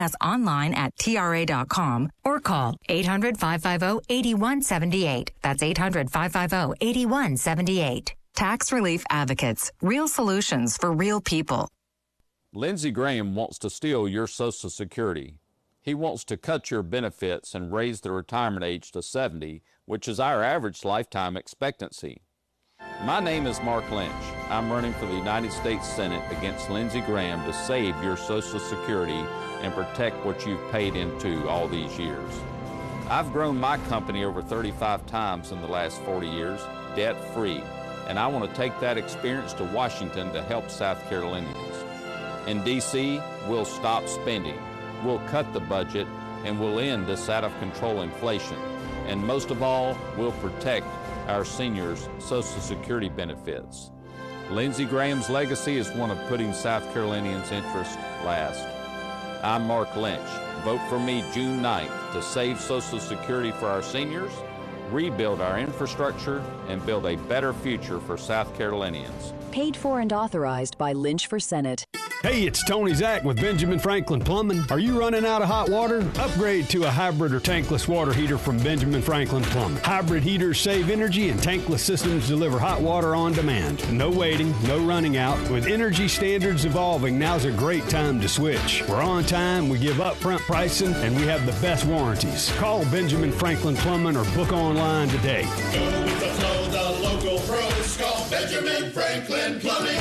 us online at TRA.com or call 800-550-8178. That's 800-550-8178. Tax Relief Advocates. Real solutions for real people. Lindsey Graham wants to steal your Social Security. He wants to cut your benefits and raise the retirement age to 70, which is our average lifetime expectancy. My name is Mark Lynch. I'm running for the United States Senate against Lindsey Graham to save your Social Security and protect what you've paid into all these years. I've grown my company over 35 times in the last 40 years, debt-free, and I want to take that experience to Washington to help South Carolinians. In D.C., we'll stop spending, we'll cut the budget, and we'll end this out-of-control inflation. And most of all, we'll protect our seniors' Social Security benefits. Lindsey Graham's legacy is one of putting South Carolinians' interests last. I'm Mark Lynch. Vote for me June 9th to save Social Security for our seniors, rebuild our infrastructure, and build a better future for South Carolinians. Paid for and authorized by Lynch for Senate. Hey, it's Tony Zach with Benjamin Franklin Plumbing. Are you running out of hot water? Upgrade to a hybrid or tankless water heater from Benjamin Franklin Plumbing. Hybrid heaters save energy and tankless systems deliver hot water on demand. No waiting, no running out. With energy standards evolving, now's a great time to switch. We're on time, we give upfront pricing, and we have the best warranties. Call Benjamin Franklin Plumbing or book online today. Go with the flow, the local pros. Call Benjamin Franklin Plumbing.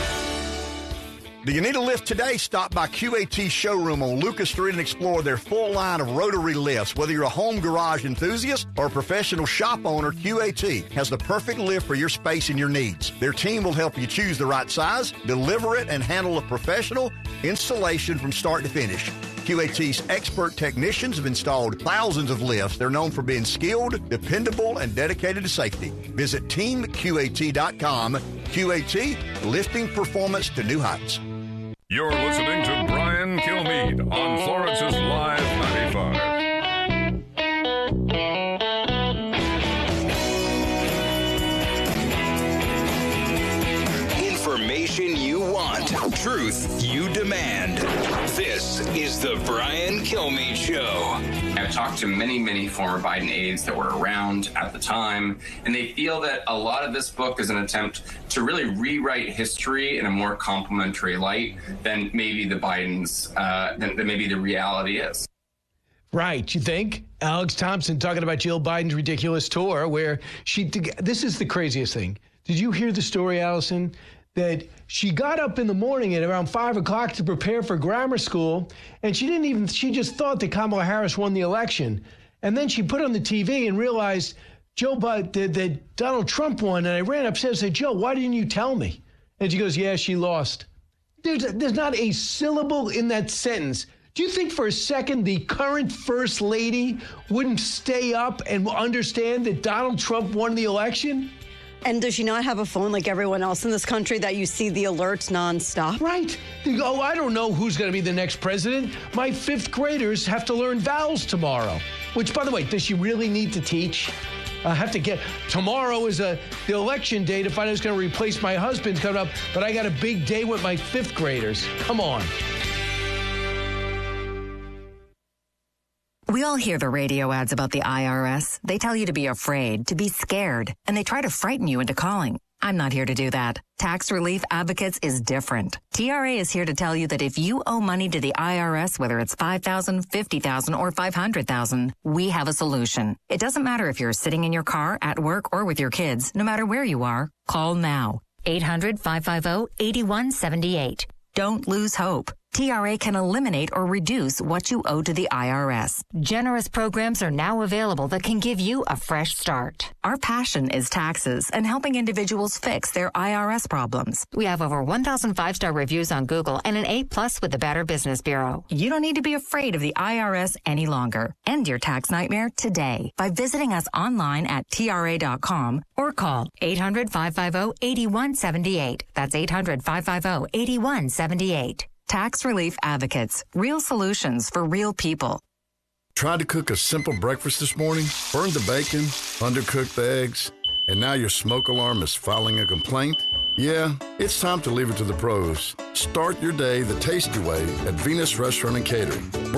Do you need a lift today? Stop by QAT Showroom on Lucas Street and explore their full line of rotary lifts. Whether you're a home garage enthusiast or a professional shop owner, QAT has the perfect lift for your space and your needs. Their team will help you choose the right size, deliver it, and handle a professional installation from start to finish. QAT's expert technicians have installed thousands of lifts. They're known for being skilled, dependable, and dedicated to safety. Visit teamqat.com. QAT, lifting performance to new heights. You're listening to Brian Kilmeade on Florence's Live 95. Information you want, truth you demand. This is the Brian Kilmeade Show. I've talked to many former Biden aides that were around at the time, and they feel that a lot of this book is an attempt to really rewrite history in a more complimentary light than maybe the Bidens, than maybe the reality is. Right, you think? Alex Thompson talking about Jill Biden's ridiculous tour where this is the craziest thing. Did you hear the story, Allison? That she got up in the morning at around 5 o'clock to prepare for grammar school, and she just thought that Kamala Harris won the election. And then she put on the TV and realized that Donald Trump won, and I ran upstairs and said, Joe, why didn't you tell me? And she goes, yeah, she lost. There's not a syllable in that sentence. Do you think for a second the current First Lady wouldn't stay up and understand that Donald Trump won the election? And does she not have a phone like everyone else in this country that you see the alerts nonstop? Right. They go, oh, I don't know who's going to be the next president. My fifth graders have to learn vowels tomorrow. Which, by the way, does she really need to teach? Tomorrow is the election day to find out who's going to replace my husband coming up, but I got a big day with my fifth graders. Come on. We all hear the radio ads about the IRS. They tell you to be afraid, to be scared, and they try to frighten you into calling. I'm not here to do that. Tax Relief Advocates is different. TRA is here to tell you that if you owe money to the IRS, whether it's $5,000, $50,000, or $500,000, we have a solution. It doesn't matter if you're sitting in your car, at work, or with your kids. No matter where you are, call now. 800-550-8178. Don't lose hope. TRA can eliminate or reduce what you owe to the IRS. Generous programs are now available that can give you a fresh start. Our passion is taxes and helping individuals fix their IRS problems. We have over 1,000 5-star reviews on Google and an A+ with the Better Business Bureau. You don't need to be afraid of the IRS any longer. End your tax nightmare today by visiting us online at TRA.com or call 800-550-8178. That's 800-550-8178. Tax Relief Advocates. Real solutions for real people. Tried to cook a simple breakfast this morning, burned the bacon, undercooked the eggs, And now your smoke alarm is filing a complaint? Yeah, it's time to leave it to the pros. Start your day the tasty way at Venus Restaurant and Catering.